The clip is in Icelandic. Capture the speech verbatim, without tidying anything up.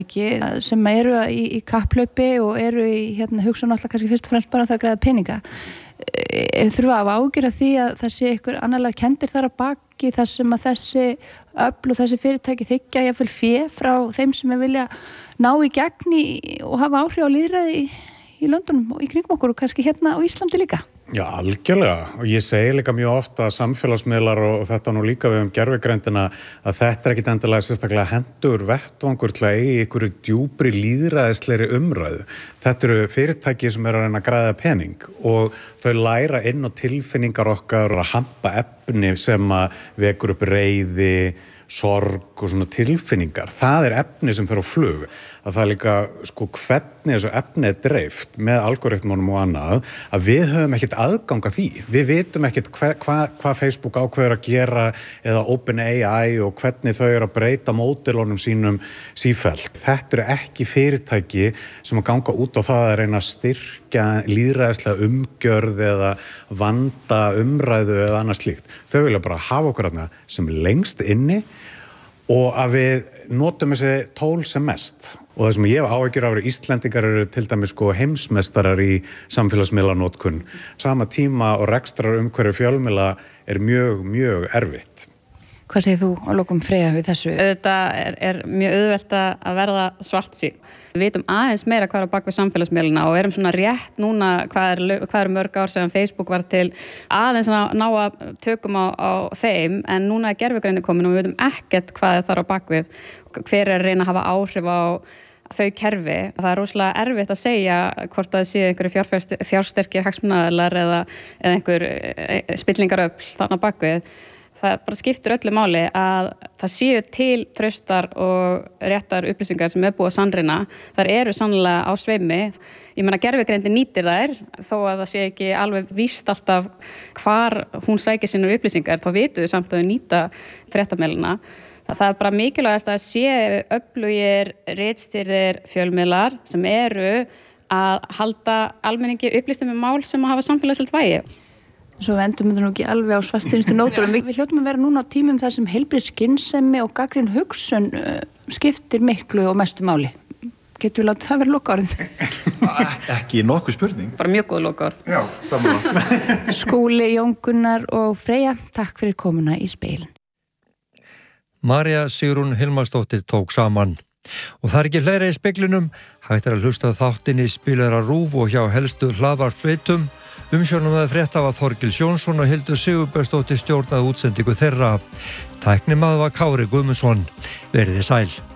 sem eru í, í kapplaupi og eru í hérna, hugsa náttúrulega kannski fyrst og fremst bara það að græða peninga. Þurfa að ágjöra því að það sé einhver annarlega kendir þar að baki þar sem að þessi öfl og þessi fyrirtæki þykja jafnvel fé frá þeim sem er vilja ná í gegn í, og hafa áhrif á lýðræði í, í Londonum og í kringum okkur og kannski hérna á Íslandi líka. Já, algjörlega. Og ég segi líka mjög ofta að samfélagsmiðlar og þetta nú líka við um gervigreindina að þetta er ekkit endilega sérstaklega hendur vettvangur til að eigi einhverju djúpri lýðræðislegri umræðu. Þetta eru fyrirtæki sem eru að reyna að græða pening og þau læra inn á tilfinningar okkar og að hampa efni sem að vekur upp reiði, sorg og svona tilfinningar. Það er efni sem fer á flug. Að það er líka, sko, hvernig þessu efni er dreift með algoritmunum og annað, að við höfum ekkert aðgang að því. Við vitum ekkert hvað hva, hva Facebook ákveður að gera eða OpenAI og hvernig þau eru að breyta módelunum sínum sífellt. Þetta eru ekki fyrirtæki sem að ganga út á það að reyna að styrkja lýðræðislega umgjörð eða vanda umræðu eða annað slíkt. Þau vilja bara hafa okkur þarna sem lengst inni og að við notum þessi tól sem mest. Og það sem ég hef áhyggjur af Íslendingar eru til dæmis sko heimsmeistarar í samfélagsmiðlanotkun. Sama tíma og rekstrar umhverju fjölmiðla er mjög, mjög erfitt. Hvað segir þú á lokum Freyja við þessu? Þetta er, er mjög auðvelt að verða svartsýn. Við vitum aðeins meira hvað er á bak við samfélagsmiðluna og erum svona rétt núna hvað er, hvað er mörg ár sem Facebook var til aðeins að ná að tökum á, á þeim en núna er gervigreind komin og við vitum ekkert hvað er þar á bak við, hver er að reyna að hafa áhrif á þau kerfi. Það er rosalega erfitt að segja hvort það séu einhverju fjársterkir hagsmunaaðilar eða, eða einhver spillingaröfl þarna á bak við. Það bara skiptir öllu máli að það séu til traustar og réttar upplýsingar sem er búið að sannreyna. Þar eru sannlega á sveimi. Ég meina gervigreindin nýtir þær þó að það sé ekki alveg víst alltaf hvar hún sækir sínar upplýsingar. Þá vitum við samt að við nýta fréttamiðlana. Það er bara mikilvægast að séu öflugir ritstýrðir fjölmiðlar sem eru að halda almenningi upplýstum um mál sem hafa samfélagslegt vægi. Svo við endum þetta nú ekki alveg á svartýnustu nótunum. Við hljótum að vera núna á tímum þar sem heilbrigð skynsemi og gagnrýn hugsun uh, skiptir miklu og mestu máli. Getur við látið það vera lokaorðin? Ekki nokkuð spurning. Bara mjög góð lokaorð. Já, samanlega. Skúli, Jón Gunnar og Freyja, takk fyrir komuna í speilin. María Sigrún Hilmarsdóttir tók saman. Og það er ekki fleira í speglinum. Hægt er að hlusta þáttinni spilara RÚV og hjá helstu hlaðvarpsveitum. Umsjónum með frétta var Þorgils Jónsson og Hildur Sigurbjörnsdóttir stjórnaði útsendingu þeirra. Tæknimaður var Kári Guðmundsson. Verið þið sæl.